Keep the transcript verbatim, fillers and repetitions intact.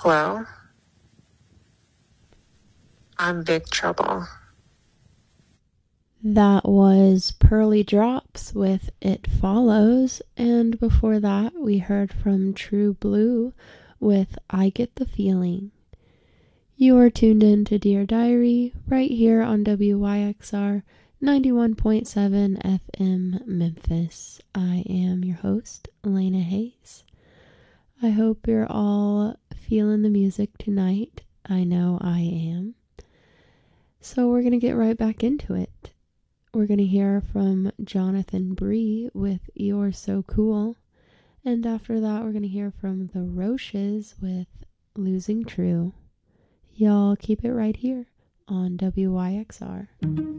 Hello? I'm big trouble. That was Pearly Drops with It Follows, and before that we heard from True Blue with I Get the Feeling. You are tuned in to Dear Diary right here on W Y X R ninety-one point seven F M Memphis. I am your host, Elena Hayes. I hope you're all feeling the music tonight. I know I am. So we're going to get right back into it. We're going to hear from Jonathan Bree with You're So Cool. And after that, we're going to hear from the Roches with Losing True. Y'all keep it right here on W Y X R.